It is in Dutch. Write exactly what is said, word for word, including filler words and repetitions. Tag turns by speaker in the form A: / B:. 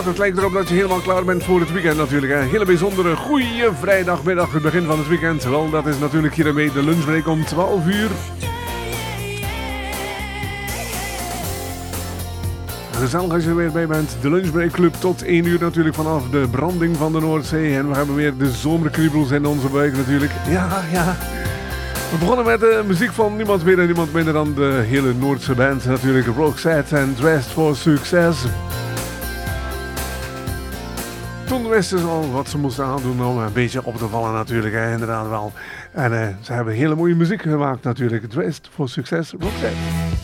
A: Het lijkt erop dat je helemaal klaar bent voor het weekend natuurlijk. Een hele bijzondere goeie vrijdagmiddag, het begin van het weekend. Wel, dat is natuurlijk hiermee de lunchbreak om twaalf uur. Gezellig als je er weer bij bent. De Lunchbreak Club tot één uur natuurlijk vanaf de branding van de Noordzee. En we hebben weer de zomerkriebels in onze buik natuurlijk. Ja, ja. We begonnen met de muziek van niemand meer en niemand minder dan de hele Noordse band natuurlijk. Roxette en Dressed for Success. Toen wisten ze al wat ze moesten aandoen om een beetje op te vallen natuurlijk, hè, inderdaad wel. En uh, ze hebben hele mooie muziek gemaakt natuurlijk. Dressed for Success, Roxette.